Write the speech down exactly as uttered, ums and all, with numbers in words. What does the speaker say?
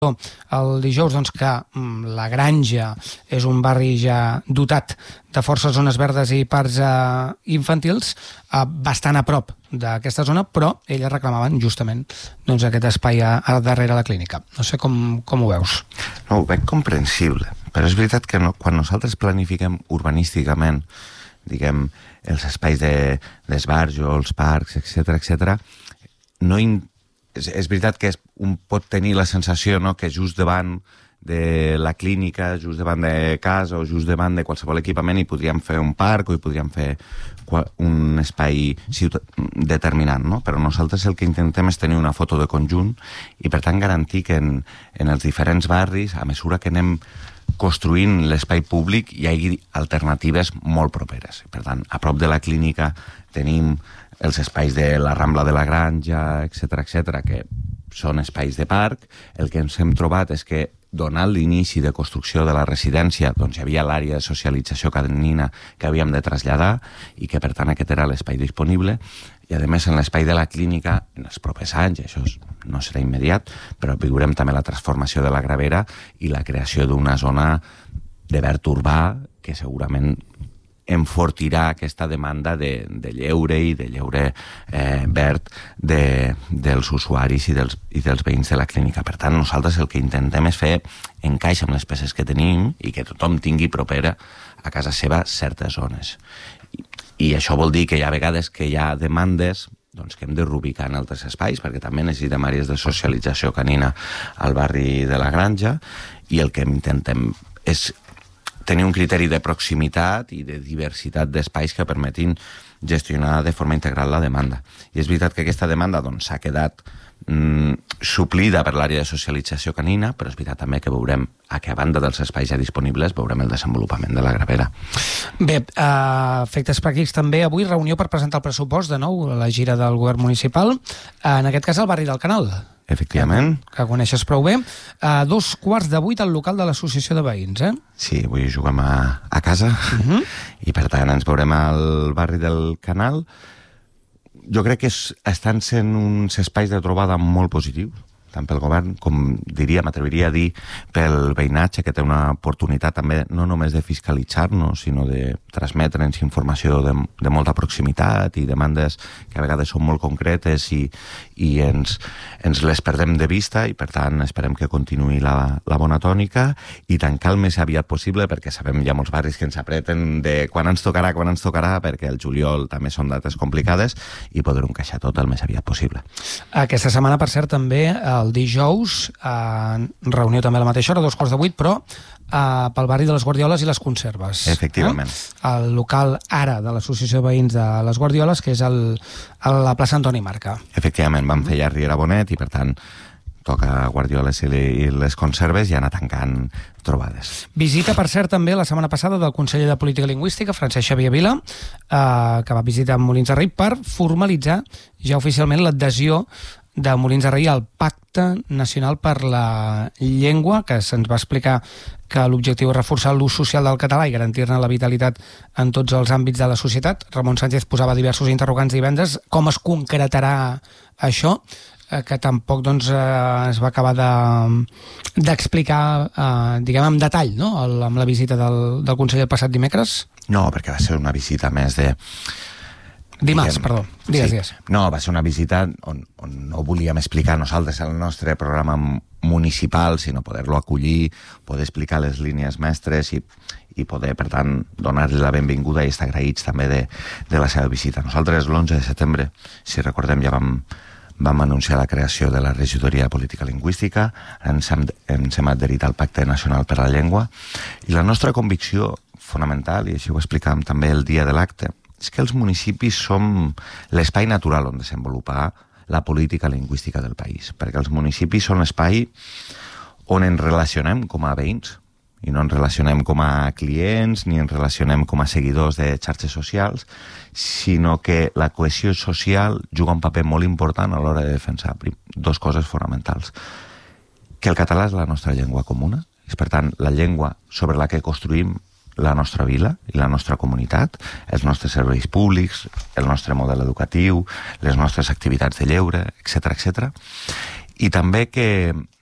el dijous doncs, que la Granja és un barri ja dotat de forces zones verdes i parcs eh, infantils, eh, bastant a prop d'aquesta zona, però elles reclamaven justament doncs, aquest espai a, a darrere la clínica. No sé com, com ho veus. No, ho veig comprensible, però és veritat que no, quan nosaltres planifiquem urbanísticament, diguem, els espais de, d'esbarjo, els parcs, etcètera, etcètera, no in... és, és veritat que es, un pot tenir la sensació, no?, que just davant de la clínica, just davant de casa o just davant de qualsevol equipament hi podríem fer un parc o hi podríem fer un espai determinant, no? Però nosaltres el que intentem és tenir una foto de conjunt i per tant garantir que en, en els diferents barris, a mesura que anem construint l'espai públic, hi hagi alternatives molt properes. Per tant, a prop de la clínica tenim els espais de la Rambla de la Granja, etcètera, etcètera, que són espais de parc. El que ens hem trobat és que, donat l'inici de construcció de la residència, doncs hi havia l'àrea de socialització canina que havíem de traslladar i que, per tant, aquest era l'espai disponible. I, a més, en l'espai de la clínica, en els propers anys, això no serà immediat, però viurem també la transformació de la Gravera i la creació d'una zona de verd urbà que segurament enfortirà aquesta demanda de, de lleure i de lleure eh, verd de, dels usuaris i dels, i dels veïns de la clínica. Per tant, nosaltres el que intentem és fer encaix amb les peces que tenim i que tothom tingui propera a casa seva certes zones. I, i això vol dir que hi ha vegades que hi ha demandes doncs, que hem de reubicar en altres espais, perquè també necessitem àrees de socialització canina al barri de la Granja, i el que intentem és tenir un criteri de proximitat i de diversitat d'espais que permetin gestionar de forma integral la demanda. I és veritat que aquesta demanda doncs, s'ha quedat mm, suplida per l'àrea de socialització canina, però és veritat també que veurem, a que a banda dels espais ja disponibles, veurem el desenvolupament de la Gravera. Bé, a efectes pràctics també, avui reunió per presentar el pressupost de nou, la gira del govern municipal, en aquest cas al barri del Canal. Efectivament. Que coneixes prou bé. A dos quarts de vuit al local de l'Associació de Veïns, eh? Sí, avui juguem a, a casa uh-huh. i per tant ens veurem al barri del Canal. Jo crec que és, estan sent uns espais de trobada molt positius, tant pel govern com, diria, m'atreviria a dir, pel veïnatge, que té una oportunitat també no només de fiscalitzar-nos, sinó de transmetre'ns informació de, de molta proximitat i demandes que a vegades són molt concretes i, i ens, ens les perdem de vista, i per tant esperem que continuï la, la bona tònica i tancar el més aviat possible, perquè sabem hi ha molts barris que ens apreten de quan ens tocarà, quan ens tocarà, perquè el juliol també són dates complicades, i poder-ho encaixar tot el més aviat possible. Aquesta setmana, per cert, també el dijous, eh, reunió també a la mateixa hora, dos quarts de vuit, però eh, pel barri de les Guardioles i les Conserves. Efectivament. Eh? El local ara de l'Associació de Veïns de les Guardioles, que és el, a la plaça Antoni Marca. Efectivament, vam fer ja Riera Bonet i, per tant, toca Guardioles i les Conserves i anar tancant trobades. Visita, per cert, també la setmana passada del conseller de Política Lingüística, Francesc Xavier Vila, eh, que va visitar Molins de Rei per formalitzar ja oficialment l'adhesió de Molins de Rei al Pacte Nacional per la Llengua, que se'ns va explicar que l'objectiu és reforçar l'ús social del català i garantir-ne la vitalitat en tots els àmbits de la societat. Ramon Sánchez posava diversos interrogants divendres. Com es concretarà això? Que tampoc doncs, es va acabar de, d'explicar eh, diguem, en detall, no? El, amb la visita del, del conseller el passat dimecres. No, perquè va ser una visita més de... Dimarts, diguem, perdó. Digues, sí. digues. No, va ser una visita on, on no volíem explicar nosaltres el nostre programa municipal, sinó poder-lo acollir, poder explicar les línies mestres i, i poder, per tant, donar-li la benvinguda i estar agraïts també de, de la seva visita. Nosaltres l'onze de setembre, si recordem, ja vam, vam anunciar la creació de la regidoria de Política Lingüística, ens hem, ens hem adherit al Pacte Nacional per la Llengua, i la nostra convicció fonamental, i així ho explicàvem també el dia de l'acte, és que els municipis som l'espai natural on desenvolupar la política lingüística del país, perquè els municipis són l'espai on ens relacionem com a veïns, i no ens relacionem com a clients, ni ens relacionem com a seguidors de xarxes socials, sinó que la cohesió social juga un paper molt important a l'hora de defensar dues coses fonamentals. Que el català és la nostra llengua comuna, és per tant la llengua sobre la que construïm la nostra vila i la nostra comunitat, els nostres serveis públics, el nostre model educatiu, les nostres activitats de lleure, etcètera, etcètera. I també que